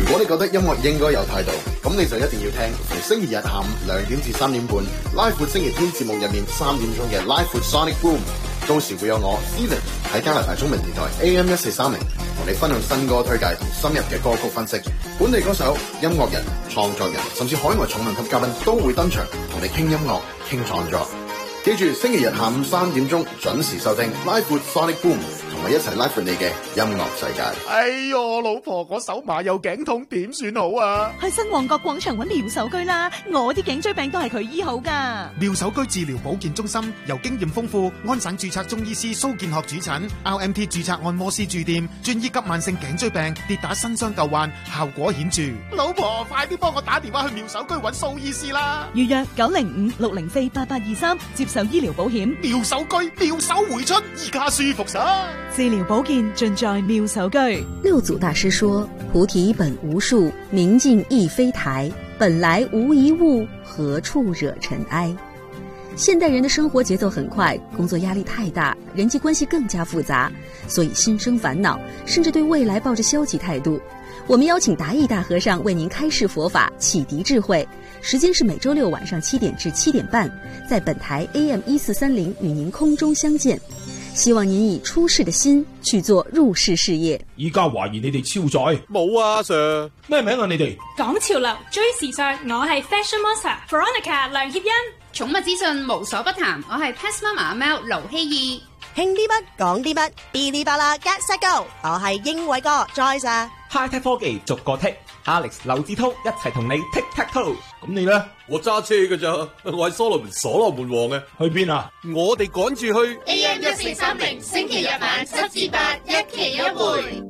如果你覺得音樂應該有態度，咁你就一定要聽逢星期日下午2點至3點半拉闊星期天節目入面3點鐘嘅拉闊 Sonic Boom， 到時會有我 Steven 喺加拿大中文電台 AM1430同你分享新歌推介同深入嘅歌曲分析，本地歌手、音樂人、創作人甚至海外重量級嘉賓都會登場同你傾音樂傾創作。記住星期日下午3點鐘準時收聽拉闊 Sonic Boom， 同我一齊拉闊你嘅音樂世界。 哎喲，老婆，我手麻又頸痛，點算好啊？ 去新旺角廣場揾妙手居啦，我啲頸椎病都係佢醫好噶。 妙手居治療保健中心由經驗豐富安省註冊中醫師蘇建學主診， RMT 註冊按摩師駐店，專醫急慢性頸椎病、跌打新傷舊患，效果顯著。老婆，快啲幫我打電話去妙手居揾蘇醫師啦！ 預約905-604-8823，接受醫療保險。 妙手居，妙手回春，依家舒服晒。 治療保健盡在妙手居。 六祖大師說：菩提本無樹，明鏡亦非台，本來無一物，何處惹塵埃。現代人的生活節奏很快，工作壓力太大，人際關係更加複雜，所以心生煩惱，甚至對未來抱着消極態度。我們邀請達義大和尚為您開示佛法，啟迪智慧。時間是每周六晚上7點至7點半，在本台 AM1430與您空中相見。希望您以出世的心去做入世事業。 依家懷疑你哋超載？ 冇啊 Sir。 咩名啊你哋？ 講潮流追時尚，我係 Fashion Monster Veronica 梁協欣。 寵物資訊無所不談，我係 Pet Mama 阿喵盧希義。 興啲乜講啲乜，嗶哩吧啦 Get Set Go， 我係英偉哥 Joyce。 High Tech 科技逐個剔 ，Alex 劉志滔一齊同你 Tic Tac Toe。 咁你咧？ 我揸車㗎咋，我係所羅門王嘅。 去邊啊？ 我哋趕住去 AM1430，星期日晚7至8，一期一會。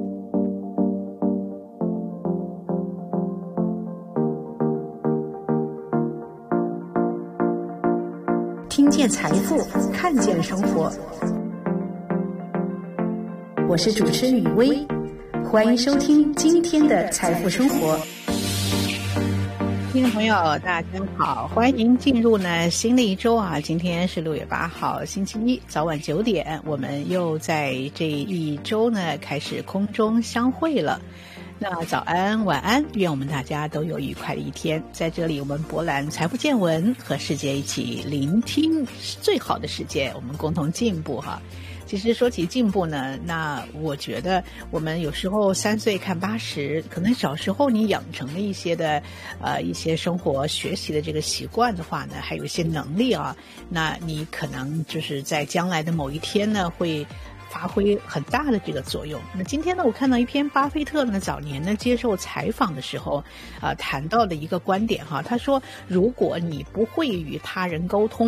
聽見財富，看見生活。我是主持雨薇，歡迎收聽今天的財富生活。 聽眾朋友大家好，歡迎進入呢新的一周啊！今天是6月8號星期一早晚9點，我們又在這一周呢開始空中相會了。那早安晚安，願我們大家都有愉快的一天。在這裡我們博覽財富見聞，和世界一起聆聽最好的世界，我們共同進步哈。其實說起進步呢，那我覺得我們有時候3歲看80，可能小時候你養成了一些的一些生活學習的這個習慣的話呢，還有一些能力啊，那你可能就是在將來的某一天呢會發揮很大的這個作用。那今天呢，我看到一篇巴菲特呢早年呢接受採訪的時候談到的一個觀點哈，他說如果你不會與他人溝通，